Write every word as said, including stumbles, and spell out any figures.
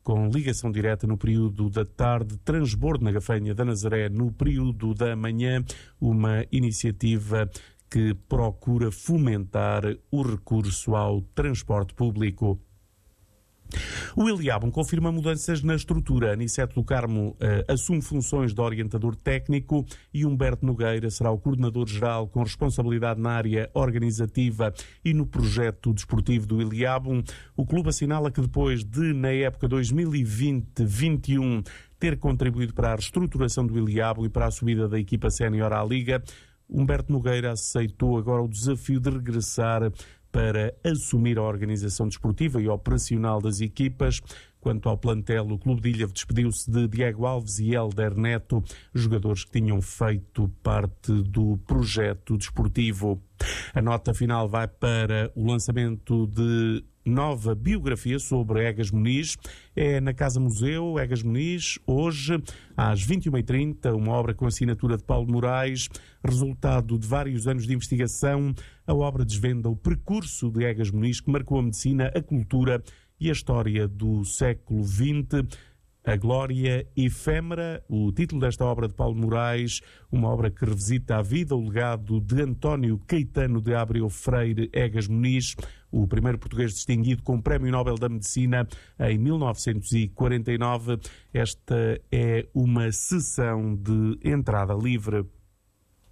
com ligação direta no período da tarde, transbordo na Gafanha da Nazaré no período da manhã, uma iniciativa que procura fomentar o recurso ao transporte público. O Iliabum confirma mudanças na estrutura. Aniceto do Carmo uh, assume funções de orientador técnico e Humberto Nogueira será o coordenador-geral com responsabilidade na área organizativa e no projeto desportivo do Iliabum. O clube assinala que depois de, na época dois mil e vinte vinte e um, ter contribuído para a reestruturação do Iliabum e para a subida da equipa sénior à Liga, Humberto Nogueira aceitou agora o desafio de regressar para assumir a organização desportiva e operacional das equipas. Quanto ao plantel, o Clube de Ilhavo despediu-se de Diego Alves e Hélder Neto, jogadores que tinham feito parte do projeto desportivo. A nota final vai para o lançamento de nova biografia sobre Egas Muniz. É na Casa Museu Egas Muniz, hoje, às vinte e uma e trinta, uma obra com assinatura de Paulo Moraes. Resultado de vários anos de investigação, a obra desvenda o percurso de Egas Muniz, que marcou a medicina, a cultura e a história do século vinte. A Glória Efêmera, o título desta obra de Paulo Moraes, uma obra que revisita a vida, o legado de António Caetano de Abreu Freire Egas Muniz, o primeiro português distinguido com o Prémio Nobel da Medicina em mil novecentos e quarenta e nove. Esta é uma sessão de entrada livre.